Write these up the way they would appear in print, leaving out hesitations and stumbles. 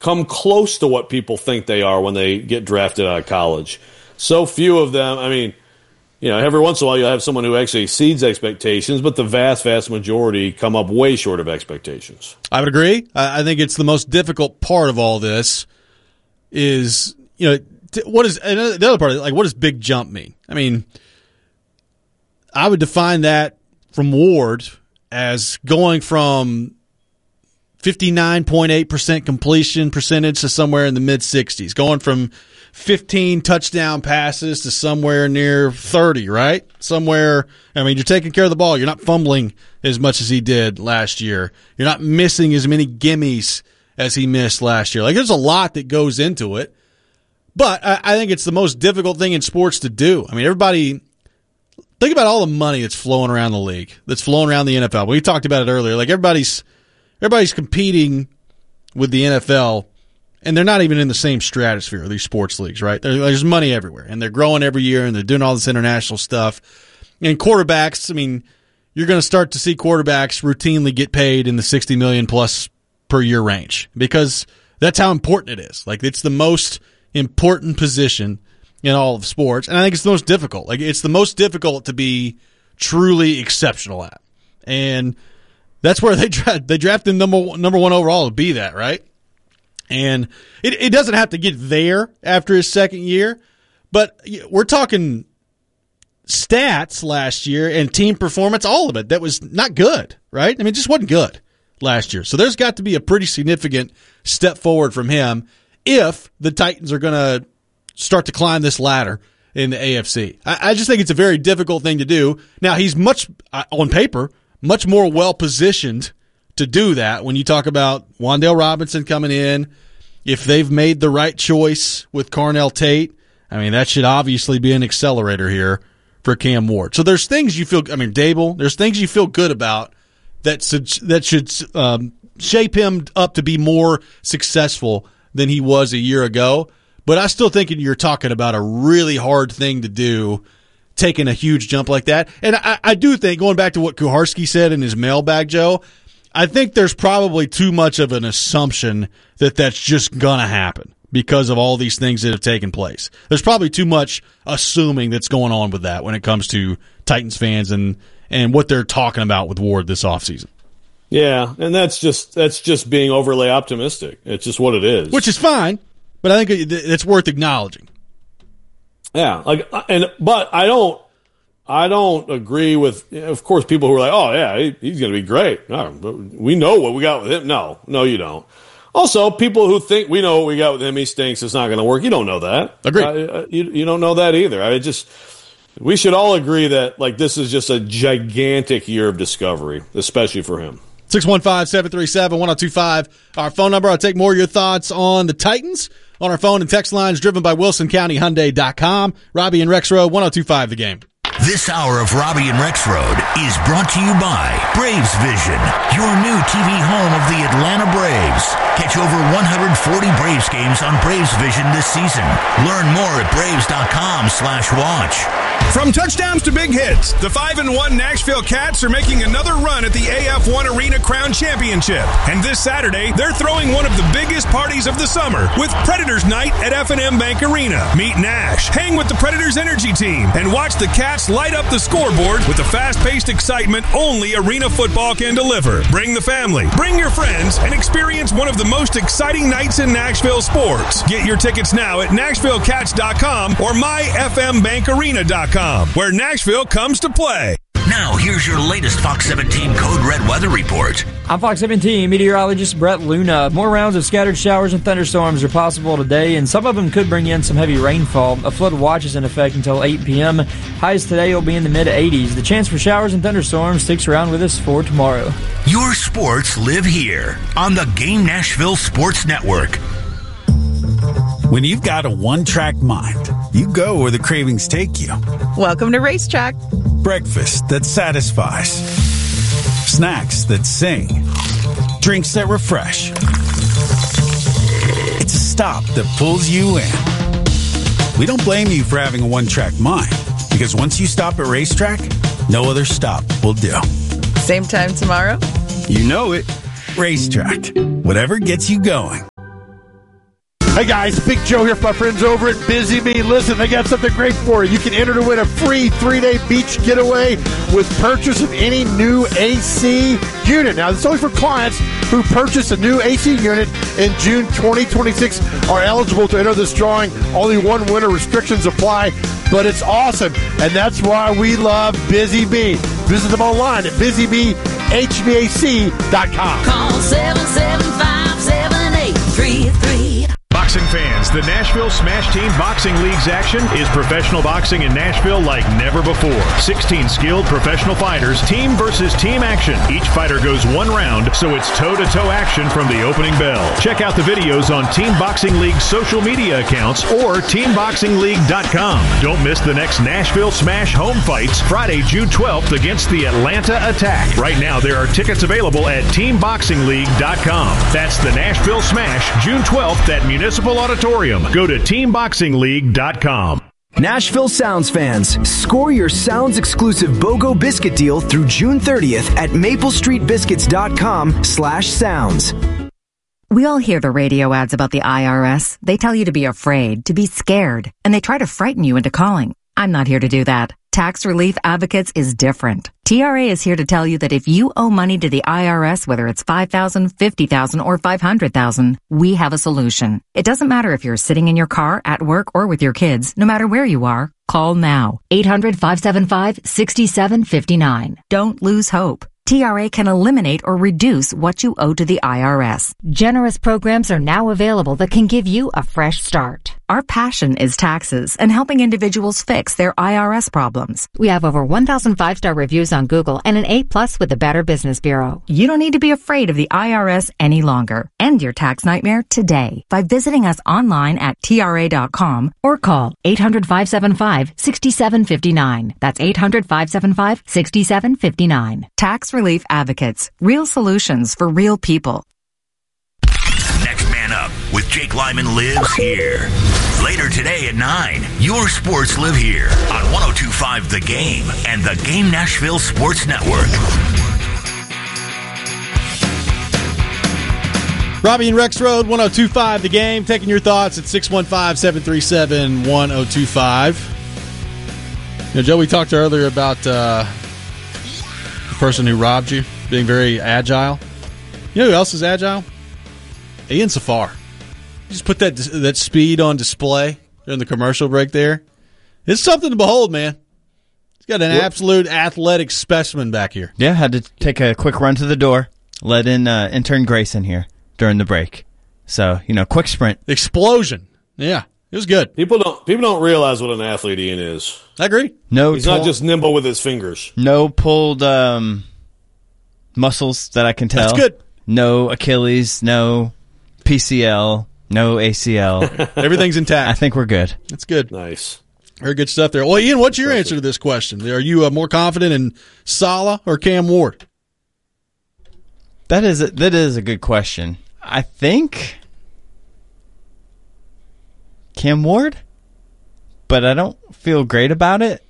come close to what people think they are when they get drafted out of college. So few of them, I mean, every once in a while you'll have someone who actually exceeds expectations, but the vast, vast majority come up way short of expectations. I would agree. I think it's the most difficult part of all this is, what is the other part? Like, what does big jump mean? I mean, I would define that from Ward as going from 59.8% completion percentage to somewhere in the mid-60s, going from 15 touchdown passes to somewhere near 30, right? Somewhere, I mean, you're taking care of the ball. You're not fumbling as much as he did last year. You're not missing as many gimmies as he missed last year. Like, there's a lot that goes into it, but I think it's the most difficult thing in sports to do. I mean, everybody, think about all the money that's flowing around the league, that's flowing around the NFL. We talked about it earlier. Like, everybody's competing with the NFL, and they're not even in the same stratosphere of these sports leagues, right? There's money everywhere, and they're growing every year, and they're doing all this international stuff. And quarterbacks, I mean, you're going to start to see quarterbacks routinely get paid in the $60 million plus per year range because that's how important it is. Like, it's the most important position in all of sports, and I think it's the most difficult. Like, it's the most difficult to be truly exceptional at, and that's where they drafted number one overall to be that, right? And it doesn't have to get there after his second year, but we're talking stats last year and team performance, all of it, that was not good, right? I mean, it just wasn't good last year. So there's got to be a pretty significant step forward from him if the Titans are going to start to climb this ladder in the AFC. I just think it's a very difficult thing to do. Now, he's on paper, much more well-positioned to do that when you talk about Wan'Dale Robinson coming in. If they've made the right choice with Carnell Tate, I mean, that should obviously be an accelerator here for Cam Ward. So there's things you feel, Dable, there's things you feel good about that should shape him up to be more successful than he was a year ago. But I still think you're talking about a really hard thing to do, taking a huge jump like that. And I do think, going back to what Kuharski said in his mailbag, Joe, I think there's probably too much of an assumption that that's just going to happen because of all these things that have taken place. There's probably too much assuming that's going on with that when it comes to Titans fans and what they're talking about with Ward this offseason. Yeah, and that's just being overly optimistic. It's just what it is. Which is fine, but I think it's worth acknowledging. Yeah, but I don't agree with, of course, people who are like, oh, yeah, he's going to be great. No, we know what we got with him. No, you don't. Also, people who think we know what we got with him, he stinks, it's not going to work. You don't know that. Agreed. You don't know that either. We should all agree that, like, this is just a gigantic year of discovery, especially for him. 615-737-1025, our phone number. I'll take more of your thoughts on the Titans on our phone and text lines driven by WilsonCountyHyundai.com. Robbie and Rex Road, 1025 The Game. This hour of Robbie and Rex Road is brought to you by Braves Vision, your new TV home of the Atlanta Braves. Catch over 140 Braves games on Braves Vision this season. Learn more at Braves.com/watch. From touchdowns to big hits, the 5-1 Nashville Cats are making another run at the AF1 Arena Crown Championship. And this Saturday, they're throwing one of the biggest parties of the summer with Predators Night at F&M Bank Arena. Meet Nash, hang with the Predators Energy Team, and watch the Cats light up the scoreboard with the fast-paced excitement only arena football can deliver. Bring the family, bring your friends, and experience one of the most exciting nights in Nashville sports. Get your tickets now at NashvilleCats.com or MyFMBankArena.com. where Nashville comes to play. Now, here's your latest Fox 17 Code Red weather report. I'm Fox 17 meteorologist Brett Luna. More rounds of scattered showers and thunderstorms are possible today, and some of them could bring in some heavy rainfall. A flood watch is in effect until 8 p.m. Highs today will be in the mid-80s. The chance for showers and thunderstorms sticks around with us for tomorrow. Your sports live here on the Game Nashville Sports Network. When you've got a one-track mind, you go where the cravings take you. Welcome to Racetrack. Breakfast that satisfies. Snacks that sing. Drinks that refresh. It's a stop that pulls you in. We don't blame you for having a one-track mind, because once you stop at Racetrack, no other stop will do. Same time tomorrow? You know it. Racetrack. Whatever gets you going. Hey guys, Big Joe here for my friends over at Busy Bee. Listen, they got something great for you. You can enter to win a free 3-day beach getaway with purchase of any new AC unit. Now, this is only for clients who purchase a new AC unit in June 2026 are eligible to enter this drawing. Only one winner. Restrictions apply, but it's awesome, and that's why we love Busy Bee. Visit them online at busybehvac.com. Call 775-7833. Boxing fans, the Nashville Smash Team Boxing League's action is professional boxing in Nashville like never before. 16 skilled professional fighters, team versus team action. Each fighter goes one round, so it's toe-to-toe action from the opening bell. Check out the videos on Team Boxing League's social media accounts or TeamBoxingLeague.com. Don't miss the next Nashville Smash home fights Friday, June 12th against the Atlanta Attack. Right now, there are tickets available at TeamBoxingLeague.com. That's the Nashville Smash, June 12th at Municipal Auditorium. Go to TeamBoxingLeague.com. Nashville Sounds fans, score your Sounds exclusive BOGO biscuit deal through June 30th at MapleStreetBiscuits.com/sounds. We all hear the radio ads about the IRS. They tell you to be afraid, to be scared, and they try to frighten you into calling. I'm not here to do that. Tax Relief Advocates is different. TRA is here to tell you that if you owe money to the IRS, whether it's $5,000, $50,000, or $500,000, we have a solution. It doesn't matter if you're sitting in your car, at work, or with your kids. No matter where you are, call now. 800-575-6759. Don't lose hope. TRA can eliminate or reduce what you owe to the IRS. Generous programs are now available that can give you a fresh start. Our passion is taxes and helping individuals fix their IRS problems. We have over 1,000 5-star reviews on Google and an A+ with the Better Business Bureau. You don't need to be afraid of the IRS any longer. End your tax nightmare today by visiting us online at TRA.com or call 800-575-6759. That's 800-575-6759. Tax Relief Advocates. Real solutions for real people. Next Man Up with Jake Lyman lives here. Later today at 9, your sports live here on 102.5 The Game and the Game Nashville Sports Network. Robbie and Rex Road, 102.5 The Game. Taking your thoughts at 615-737-1025. You know, Joe, we talked earlier about the person who robbed you being very agile. You know who else is agile? Ian Safar. You just put that speed on display during the commercial break there. It's something to behold, man. He's got an absolute athletic specimen back here. Yeah, had to take a quick run to the door, let in intern Grayson here during the break. So, quick sprint. Explosion. Yeah, it was good. People don't realize what an athlete Ian is. I agree. He's not just nimble with his fingers. No pulled muscles that I can tell. That's good. No Achilles, no PCL, no ACL. Everything's intact. I think we're good. That's good. Nice. Very good stuff there. Well, Ian, what's your answer to this question? Are you more confident in Saleh or Cam Ward? That is a good question. I think Cam Ward, but I don't feel great about it.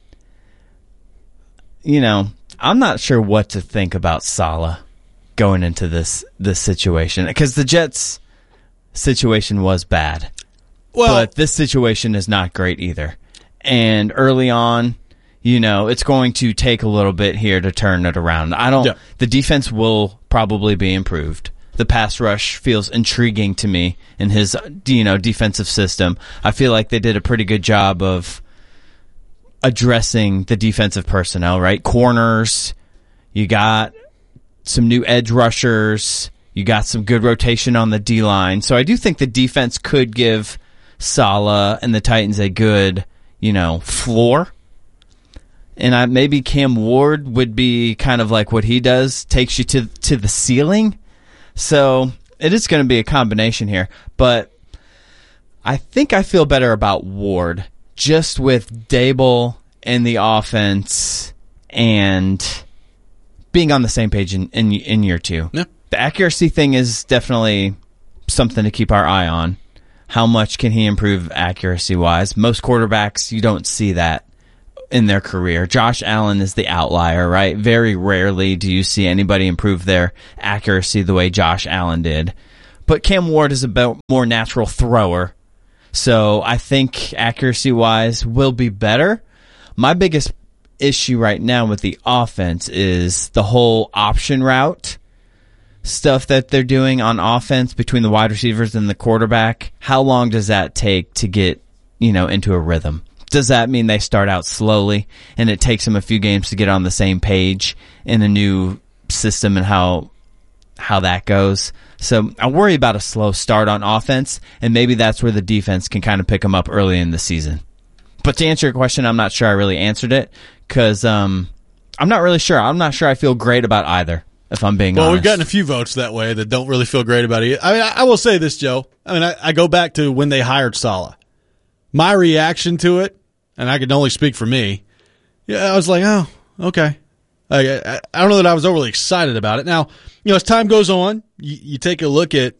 I'm not sure what to think about Saleh going into this situation, because the Jets' situation was bad. Well, but this situation is not great either. And early on, it's going to take a little bit here to turn it around. The defense will probably be improved. The pass rush feels intriguing to me in his, defensive system. I feel like they did a pretty good job of addressing the defensive personnel, right? Corners, you got some new edge rushers, you got some good rotation on the D-line. So I do think the defense could give Saleh and the Titans a good, floor. And maybe Cam Ward would be kind of like what he does, takes you to the ceiling. So it is going to be a combination here. But I think I feel better about Ward just with Dable in the offense and being on the same page in year two. Yeah. The accuracy thing is definitely something to keep our eye on. How much can he improve accuracy-wise? Most quarterbacks, you don't see that in their career. Josh Allen is the outlier, right? Very rarely do you see anybody improve their accuracy the way Josh Allen did. but Cam Ward is a more natural thrower. So I think accuracy-wise will be better. My biggest issue right now with the offense is the whole option route stuff that they're doing on offense between the wide receivers and the quarterback. How long does that take to get, into a rhythm? Does that mean they start out slowly and it takes them a few games to get on the same page in a new system and how that goes? So I worry about a slow start on offense, and maybe that's where the defense can kind of pick them up early in the season. But to answer your question, I'm not sure I really answered it because I'm not really sure. I'm not sure I feel great about either, if I'm being honest. Well, we've gotten a few votes that way that don't really feel great about it. I mean, I will say this, Joe. I mean, I go back to when they hired Saleh. My reaction to it, and I can only speak for me, I was like, oh, okay. I don't know that I was overly excited about it. Now, as time goes on, you take a look at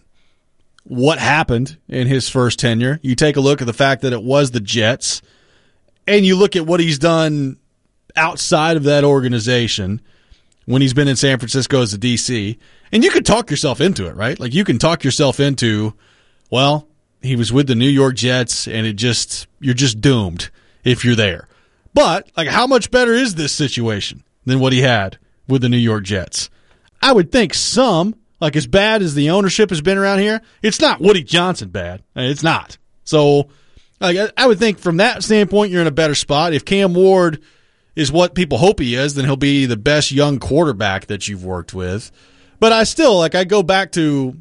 what happened in his first tenure. You take a look at the fact that it was the Jets, and you look at what he's done outside of that organization when he's been in San Francisco as a DC, and you can talk yourself into it, right? Like, you can talk yourself into, well, he was with the New York Jets, and you're just doomed if you're there. But, like, how much better is this situation than what he had with the New York Jets? I would think some, like, as bad as the ownership has been around here, it's not Woody Johnson bad. It's not. So, like, I would think from that standpoint, you're in a better spot. If Cam Ward is what people hope he is, then he'll be the best young quarterback that you've worked with. But I still, I go back to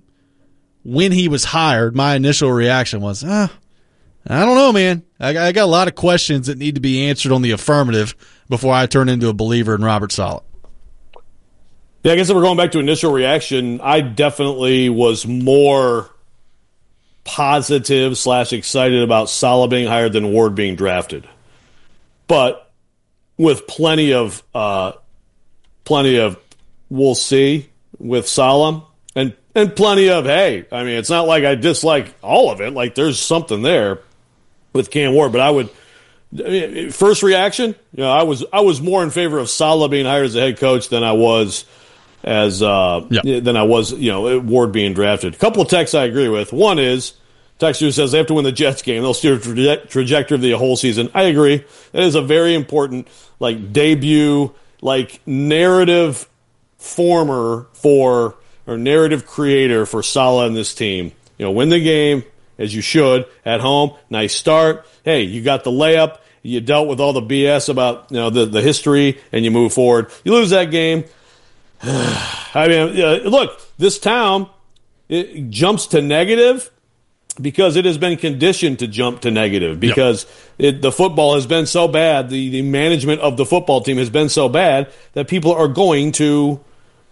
when he was hired, my initial reaction was, I don't know, man. I got a lot of questions that need to be answered on the affirmative before I turn into a believer in Robert Saleh. Yeah, I guess if we're going back to initial reaction, I definitely was more positive / excited about Saleh being hired than Ward being drafted. But with plenty of we'll see with Saleh and plenty of, hey, I mean, it's not like I dislike all of it. Like, there's something there with Cam Ward, but first reaction, I was more in favor of Saleh being hired as a head coach than I was Ward being drafted. A couple of texts I agree with. One is, texter says they have to win the Jets game. They'll steer the trajectory of the whole season. I agree. That is a very important, debut, narrative former or narrative creator for Saleh and this team. Win the game, as you should, at home. Nice start. Hey, you got the layup. You dealt with all the BS about the history, and you move forward. You lose that game. I mean, look, this town, it jumps to negative because it has been conditioned to jump to negative because the football has been so bad, the management of the football team has been so bad that people are going to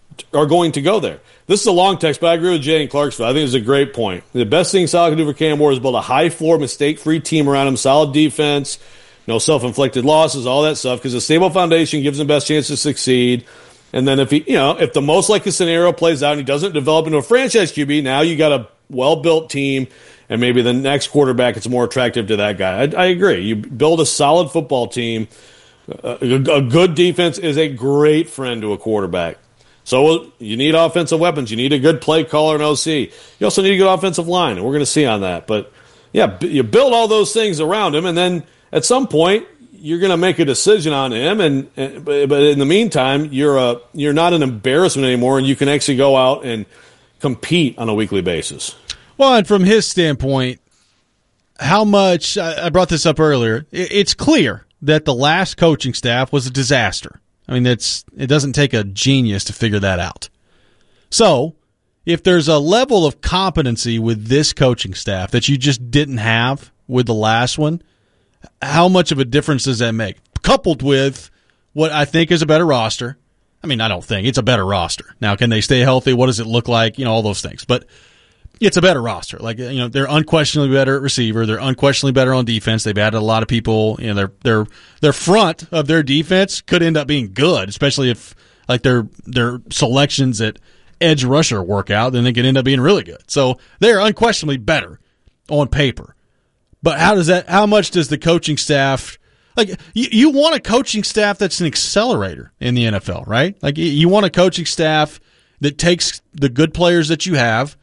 go there. This is a long text, but I agree with Jay in Clarksville. I think it's a great point. The best thing Saleh can do for Cam Ward is build a high-floor, mistake-free team around him, solid defense, no self-inflicted losses, all that stuff, because a stable foundation gives him the best chance to succeed. And then if the most likely scenario plays out and he doesn't develop into a franchise QB, now you got a well-built team, and maybe the next quarterback is more attractive to that guy. I agree. You build a solid football team. A good defense is a great friend to a quarterback. So you need offensive weapons. You need a good play caller and OC. You also need a good offensive line, and we're going to see on that. But, yeah, you build all those things around him, and then at some point you're going to make a decision on him. But in the meantime, you're not an embarrassment anymore, and you can actually go out and compete on a weekly basis. Well, and from his standpoint, how much – I brought this up earlier. It's clear that the last coaching staff was a disaster. I mean, it doesn't take a genius to figure that out. So, if there's a level of competency with this coaching staff that you just didn't have with the last one, how much of a difference does that make? Coupled with what I think is a better roster. I mean, I don't think. It's a better roster. Now, can they stay healthy? What does it look like? All those things. But it's a better roster. They're unquestionably better at receiver. They're unquestionably better on defense. They've added a lot of people. Their front of their defense could end up being good, especially if their selections at edge rusher work out, then they could end up being really good. So they are unquestionably better on paper. But how much does the coaching staff, you want a coaching staff that's an accelerator in the NFL, right? You want a coaching staff that takes the good players that you have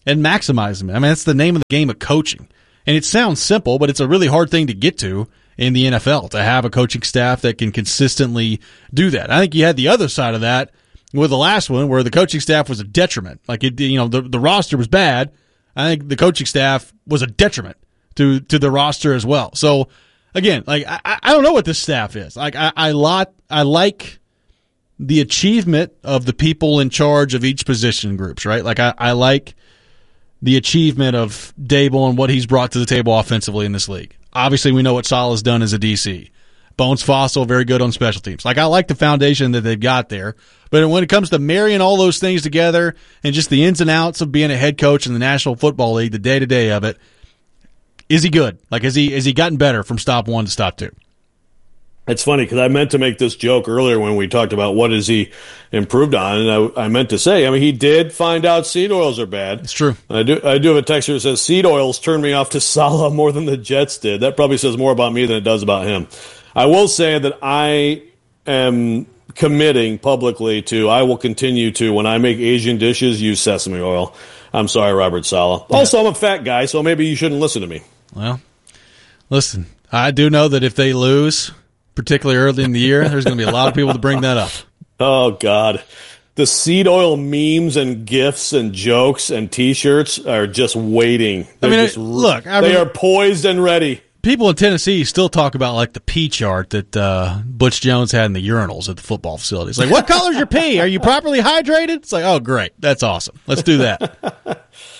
and maximize them. I mean, that's the name of the game of coaching. And it sounds simple, but it's a really hard thing to get to in the NFL, to have a coaching staff that can consistently do that. I think you had the other side of that with the last one, where the coaching staff was a detriment. Like, the roster was bad. I think the coaching staff was a detriment to the roster as well. So, again, like, I don't know what this staff is. Like, I like the achievement of the people in charge of each position groups, right? Like, I like the achievement of Dable and what he's brought to the table offensively in this league. Obviously, we know what Salah's done as a DC. Bones Fossil, very good on special teams. Like, I like the foundation that they've got there. But when it comes to marrying all those things together and just the ins and outs of being a head coach in the National Football League, the day-to-day of it, is he good? Like, has he gotten better from stop one to stop two? It's funny because I meant to make this joke earlier when we talked about what has he improved on, and I meant to say, I mean, he did find out seed oils are bad. It's true. I do have a texter that says seed oils turned me off to Salah more than the Jets did. That probably says more about me than it does about him. I will say that I am committing publicly to, I will continue to, when I make Asian dishes, use sesame oil. I'm sorry, Robert Saleh. Also, I'm a fat guy, so maybe you shouldn't listen to me. Well, listen, I do know that if they lose, particularly early in the year, there's going to be a lot of people to bring that up. Oh, God. The seed oil memes and GIFs and jokes and T-shirts are just waiting. They are poised and ready. People in Tennessee still talk about, like, the pee chart that Butch Jones had in the urinals at the football facilities. Like, what color's your pee? Are you properly hydrated? It's like, oh, great. That's awesome. Let's do that.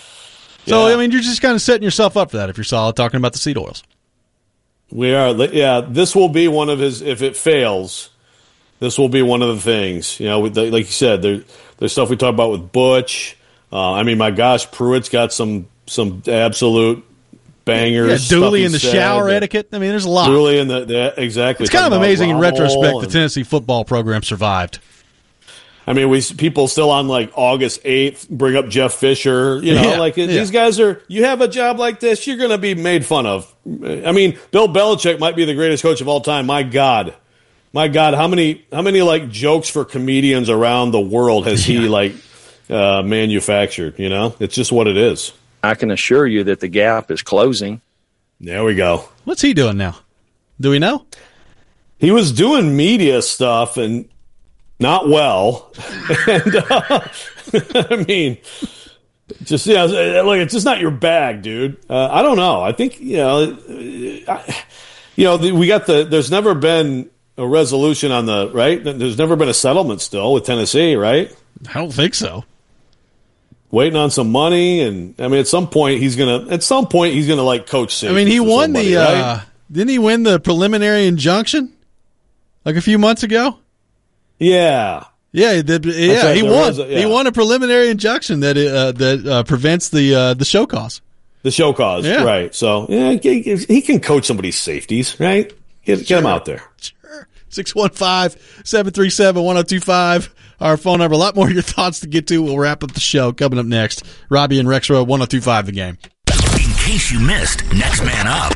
So, I mean, you're just kind of setting yourself up for that if you're Solid talking about the seed oils. We are. Yeah, this will be one of his, if it fails, this will be one of the things. You know, like you said, there's stuff we talk about with Butch. I mean, my gosh, Pruitt's got some absolute bangers. Yeah, Dooley in the shower etiquette. I mean, there's a lot. Dooley in exactly. It's kind of amazing in retrospect the Tennessee football program survived. I mean, people still on like August 8th bring up Jeff Fisher. You know, these guys are. You have a job like this, you're going to be made fun of. I mean, Bill Belichick might be the greatest coach of all time. My God, how many like jokes for comedians around the world has he manufactured? You know, it's just what it is. I can assure you that the gap is closing. There we go. What's he doing now? Do we know? He was doing media stuff and not well. And I mean, just it's just not your bag, dude. I don't know. I think we got there's never been a resolution on the right. There's never been a settlement still with Tennessee, right? I don't think so. Waiting on some money, and I mean, at some point he's gonna like coach safety. I mean, he won right? Didn't he win the preliminary injunction like a few months ago? Yeah. Yeah, he won. He won a preliminary injunction that prevents the show cause. The show cause, right? So he can coach somebody's safeties, right? Get him out there. Sure. 615-737-1025. Our phone number. A lot more of your thoughts to get to. We'll wrap up the show coming up next. Robbie and Rex Road, 102.5 The Game. In case you missed, next man up.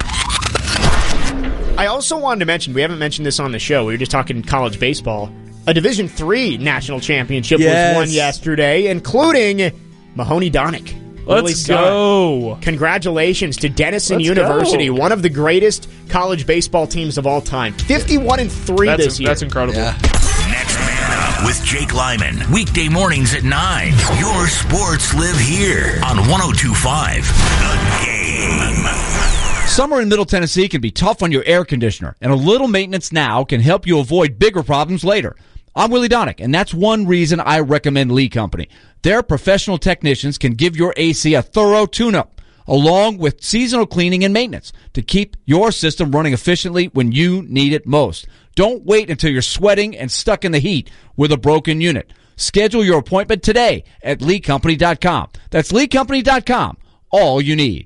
I also wanted to mention, we haven't mentioned this on the show. We were just talking college baseball. A Division III national championship was won yesterday, including Mahoney Donick. Let's go. Congratulations to Denison University, one of the greatest college baseball teams of all time. 51-3 this year. That's incredible. Yeah. Next Man Up with Jake Lyman. Weekday mornings at 9. Your sports live here on 102.5 The Game. Summer in Middle Tennessee can be tough on your air conditioner, and a little maintenance now can help you avoid bigger problems later. I'm Willie Donick, and that's one reason I recommend Lee Company. Their professional technicians can give your AC a thorough tune-up, along with seasonal cleaning and maintenance to keep your system running efficiently when you need it most. Don't wait until you're sweating and stuck in the heat with a broken unit. Schedule your appointment today at LeeCompany.com. That's LeeCompany.com. All you need.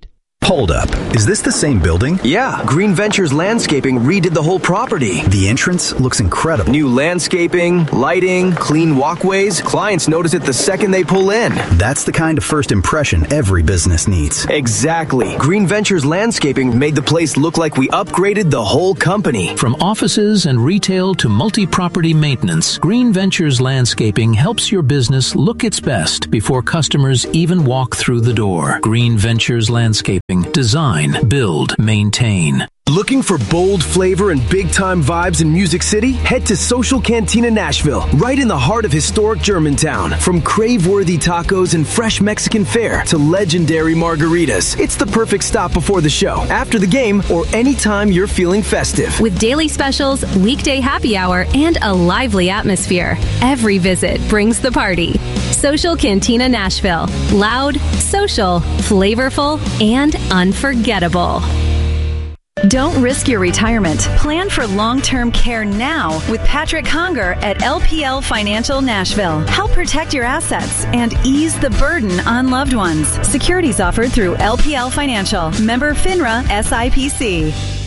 Hold up. Is this the same building? Yeah, Green Ventures Landscaping redid the whole property. The entrance looks incredible. New landscaping, lighting, clean walkways. Clients notice it the second they pull in. That's the kind of first impression every business needs. Exactly. Green Ventures Landscaping made the place look like we upgraded the whole company. From offices and retail to multi-property maintenance, Green Ventures Landscaping helps your business look its best before customers even walk through the door. Green Ventures Landscaping. Design, build, maintain. Looking for bold flavor and big-time vibes in Music City? Head to Social Cantina Nashville, right in the heart of historic Germantown. From crave-worthy tacos and fresh Mexican fare to legendary margaritas, it's the perfect stop before the show, after the game, or anytime you're feeling festive. With daily specials, weekday happy hour, and a lively atmosphere, every visit brings the party. Social Cantina Nashville. Loud, social, flavorful, and unforgettable. Don't risk your retirement. Plan for long-term care now with Patrick Conger at LPL Financial Nashville. Help protect your assets and ease the burden on loved ones. Securities offered through LPL Financial. Member FINRA SIPC.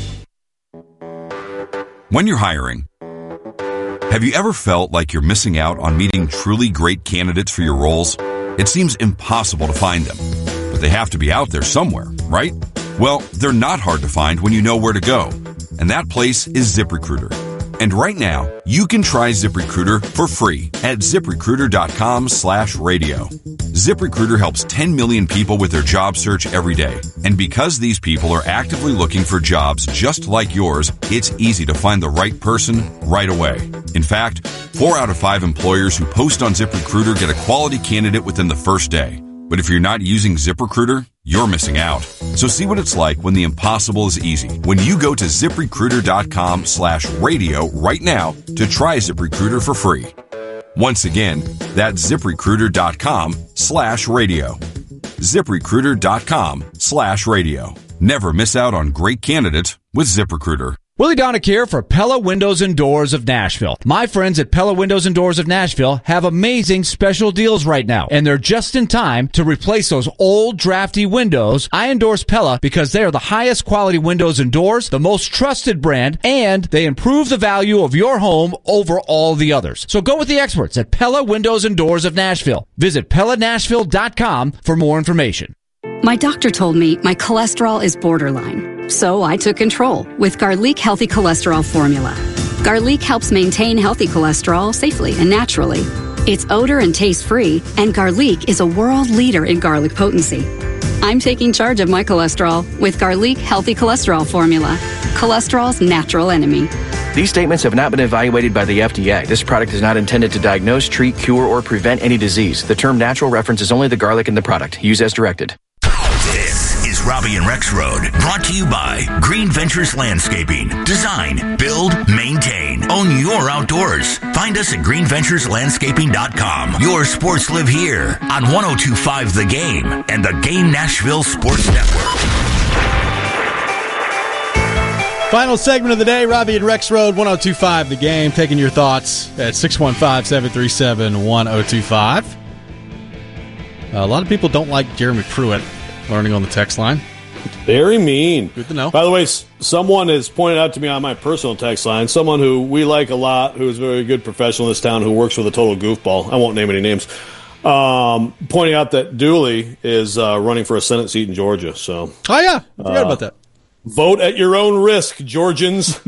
When you're hiring, have you ever felt like you're missing out on meeting truly great candidates for your roles? It seems impossible to find them, but they have to be out there somewhere, right? Well, they're not hard to find when you know where to go, and that place is ZipRecruiter. And right now, you can try ZipRecruiter for free at ZipRecruiter.com/radio. ZipRecruiter helps 10 million people with their job search every day. And because these people are actively looking for jobs just like yours, it's easy to find the right person right away. In fact, 4 out of 5 employers who post on ZipRecruiter get a quality candidate within the first day. But if you're not using ZipRecruiter, you're missing out. So see what it's like when the impossible is easy. When you go to ZipRecruiter.com/radio right now to try ZipRecruiter for free. Once again, that's ZipRecruiter.com/radio. ZipRecruiter.com/radio. Never miss out on great candidates with ZipRecruiter. Willie Donick here for Pella Windows and Doors of Nashville. My friends at Pella Windows and Doors of Nashville have amazing special deals right now, and they're just in time to replace those old drafty windows. I endorse Pella because they are the highest quality windows and doors, the most trusted brand, and they improve the value of your home over all the others. So go with the experts at Pella Windows and Doors of Nashville. Visit PellaNashville.com for more information. My doctor told me my cholesterol is borderline. So I took control with Garlic Healthy Cholesterol Formula. Garlic helps maintain healthy cholesterol safely and naturally. It's odor and taste free, and Garlic is a world leader in garlic potency. I'm taking charge of my cholesterol with Garlic Healthy Cholesterol Formula, cholesterol's natural enemy. These statements have not been evaluated by the FDA. This product is not intended to diagnose, treat, cure, or prevent any disease. The term natural references only the garlic in the product. Use as directed. This is Robbie and Rex Road, brought to you by Green Ventures Landscaping. Design, build, maintain. Own your outdoors. Find us at greenventureslandscaping.com. Your sports live here on 102.5 The Game and the Game Nashville Sports Network. Final segment of the day, Robbie and Rex Road, 102.5 The Game. Taking your thoughts at 615-737-1025. A lot of people don't like Jeremy Pruitt. Learning on the text line. Very mean. Good to know. By the way, someone has pointed out to me on my personal text line, someone who we like a lot, who is a very good professional in this town, who works with a total goofball. I won't name any names. Pointing out that Dooley is running for a Senate seat in Georgia. So, oh, yeah. I forgot about that. Vote at your own risk, Georgians.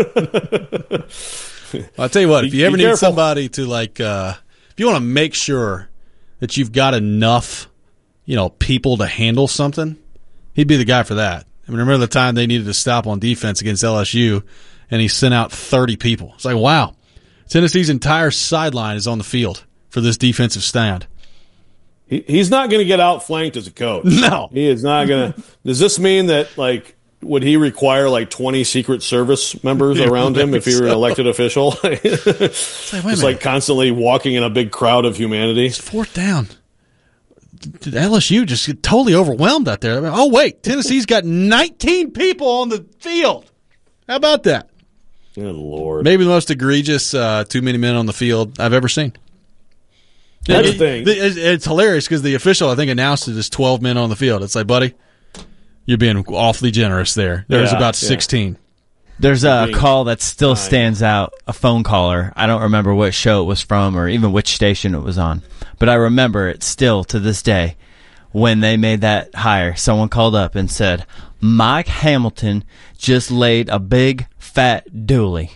I'll tell you what, if you ever need somebody to, like, if you want to make sure that you've got enough people to handle something, he'd be the guy for that. I mean, remember the time they needed to stop on defense against LSU, and he sent out 30 people. It's like, wow, Tennessee's entire sideline is on the field for this defensive stand. He's not going to get outflanked as a coach. No. He is not going to. Does this mean that, would he require 20 Secret Service members around him if he were an elected official? Just constantly walking in a big crowd of humanity. It's fourth down. LSU just get totally overwhelmed out there. Oh, wait, Tennessee's got 19 people on the field. How about that? Good Lord. Maybe the most egregious too many men on the field I've ever seen. That's the thing. It's hilarious because the official, I think, announced it as 12 men on the field. It's like, buddy, You're being awfully generous there. There was about 16. There's a call that still stands out, a phone caller. I don't remember what show it was from or even which station it was on. But I remember it still to this day when they made that hire. Someone called up and said, Mike Hamilton just laid a big, fat dooley.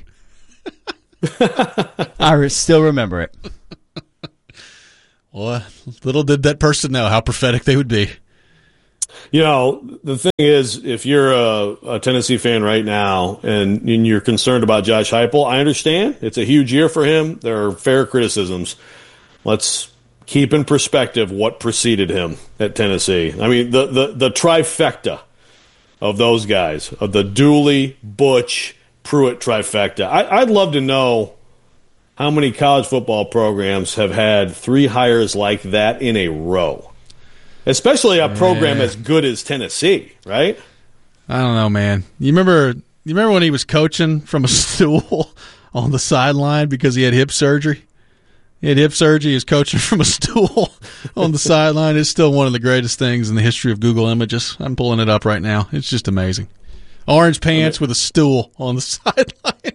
I still remember it. Well, little did that person know how prophetic they would be. You know, the thing is, if you're a Tennessee fan right now and you're concerned about Josh Heupel, I understand. It's a huge year for him. There are fair criticisms. Let's keep in perspective what preceded him at Tennessee. I mean, the trifecta of those guys, of the Dooley, Butch, Pruitt trifecta. I'd love to know how many college football programs have had 3 hires like that in a row. Especially a program as good as Tennessee, right? I don't know, man. You remember when he was coaching from a stool on the sideline because he had hip surgery? He had hip surgery. He was coaching from a stool on the sideline. It's still one of the greatest things in the history of Google Images. I'm pulling it up right now. It's just amazing. Orange pants with a stool on the sideline.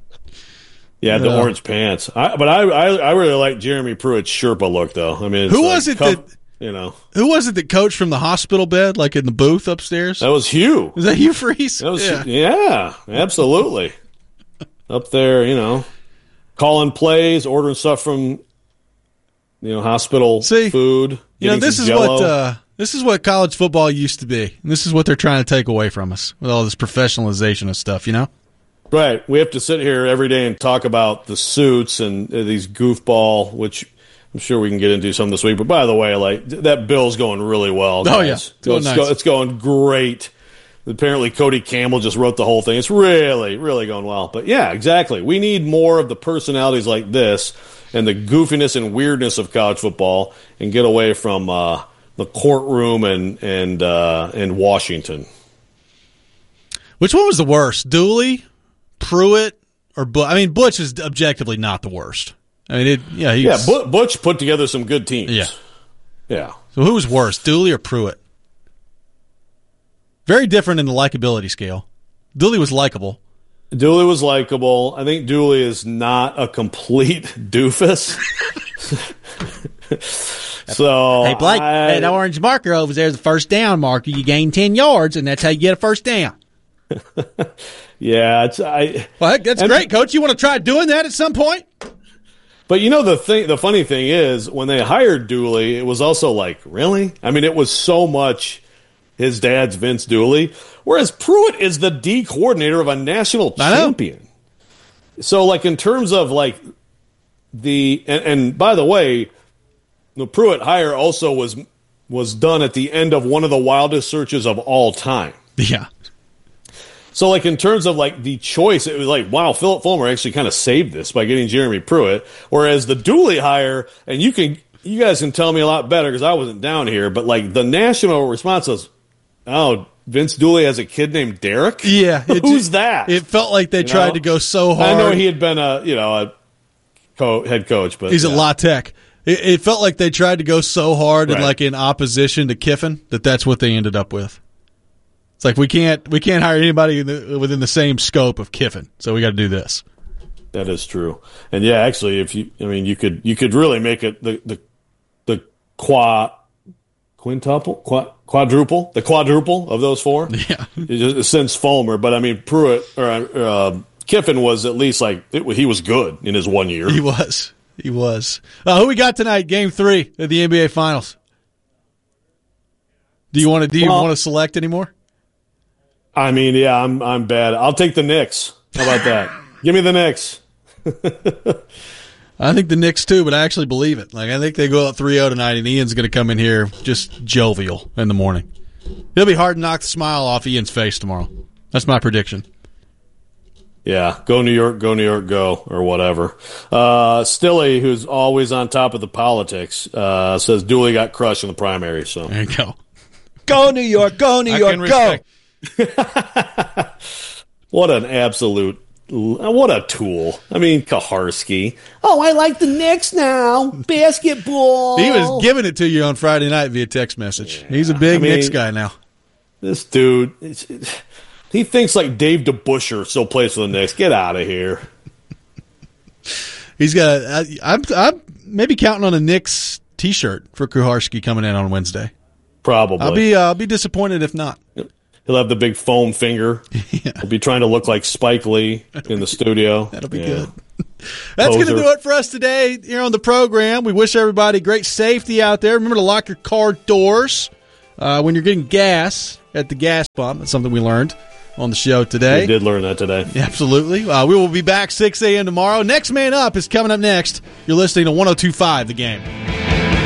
Yeah, the orange pants. But I really like Jeremy Pruitt's Sherpa look, though. I mean, who was it that... You know, who was it that coached from the hospital bed, like in the booth upstairs? That was Hugh. Is that Hugh Freeze? That was, yeah, absolutely. Up there, you know, calling plays, ordering stuff from, hospital food. You know, this is what college football used to be. And this is what they're trying to take away from us with all this professionalization of stuff. You know, right? We have to sit here every day and talk about the suits and these goofball, which. I'm sure we can get into some this week. But by the way, like that bill's going really well, guys. Oh, yeah. It's going great. Apparently, Cody Campbell just wrote the whole thing. It's really, really going well. But, yeah, exactly. We need more of the personalities like this and the goofiness and weirdness of college football and get away from the courtroom and Washington. Which one was the worst? Dooley, Pruitt, or Butch? I mean, Butch is objectively not the worst. I mean, Butch put together some good teams. Yeah. So who was worse, Dooley or Pruitt? Very different in the likability scale. Dooley was likable. I think Dooley is not a complete doofus. So, hey Blake, that orange marker over there is the first down marker. You gain 10 yards, and that's how you get a first down. Yeah, that's great, Coach. You want to try doing that at some point? But the funny thing is, when they hired Dooley, it was also like, really? I mean, it was so much his dad's Vince Dooley, whereas Pruitt is the D coordinator of a national champion. So, like, in terms of like and by the way, the Pruitt hire also was done at the end of one of the wildest searches of all time. Yeah. So, like, in terms of, like, the choice, it was like, wow, Philip Fulmer actually kind of saved this by getting Jeremy Pruitt. Whereas the Dooley hire, and you guys can tell me a lot better because I wasn't down here, but, like, the national response was, oh, Vince Dooley has a kid named Derek? Yeah. Who's that? It felt like they tried to go so hard. I know he had been a head coach, but he's at La Tech. It felt like they tried to go so hard and, like, in opposition to Kiffin that's what they ended up with. It's like we can't hire anybody within the same scope of Kiffin, so we got to do this. That is true, and yeah, actually, you could really make it the quadruple of those four. Yeah, since Fulmer, but I mean Pruitt or Kiffin was at least he was good in his 1 year. He was. Who we got tonight? Game 3 of the NBA Finals. Do you want to select anymore? I mean, yeah, I'm bad. I'll take the Knicks. How about that? Give me the Knicks. I think the Knicks too, but I actually believe it. Like, I think they go up 3-0 tonight, and Ian's going to come in here just jovial in the morning. It'll be hard to knock the smile off Ian's face tomorrow. That's my prediction. Yeah, go New York, go, or whatever. Stilly, who's always on top of the politics, says Dooley got crushed in the primary. So there you go. Go New York, go. What an absolute, what a tool. I mean, Kaharski. Oh, I like the Knicks now. Basketball. He was giving it to you on Friday night via text message. Yeah. He's a big Knicks guy now. This dude, he thinks like Dave DeBusschere still plays for the Knicks. Get out of here. He's got. I'm maybe counting on a Knicks T-shirt for Kuharski coming in on Wednesday. Probably. I'll be disappointed if not. He'll have the big foam finger. Yeah. He'll be trying to look like Spike Lee in the studio. That'll be good. That's going to do it for us today here on the program. We wish everybody great safety out there. Remember to lock your car doors when you're getting gas at the gas pump. That's something we learned on the show today. We did learn that today. Absolutely. We will be back 6 a.m. tomorrow. Next Man Up is coming up next. You're listening to 102.5 The Game.